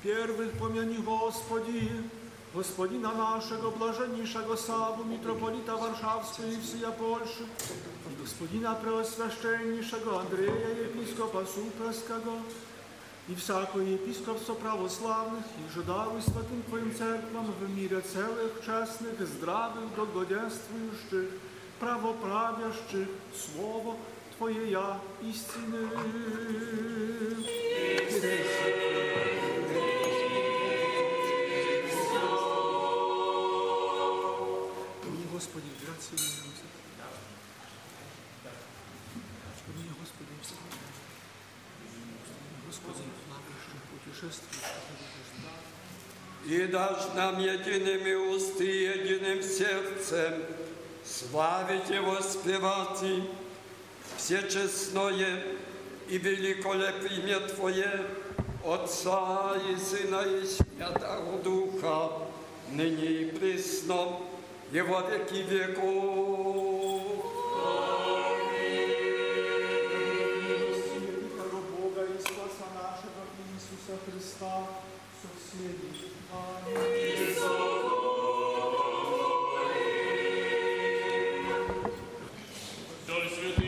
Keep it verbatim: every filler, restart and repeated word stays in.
Pierwych pomieni Господи, Господина нашего, блаженнейшего Саву, митрополита Варшавского и всея Польши, Господина Преосвященнейшего Андрея, епископа Суперского, и всякое епископство православных, и жидавы святым Твоим церквам в мире целых, честных, здравых, благоденствующих, правоправящих, Слово Твое я истины. Господи, грация мне, Господи, Господи, Господи, славящих путешествующих. И дашь нам едиными усты, единым сердцем славить и воспевать всечестное и великолепное имя Твое, Отца и Сына и Святого Духа, ныне и присно, и во веки веков.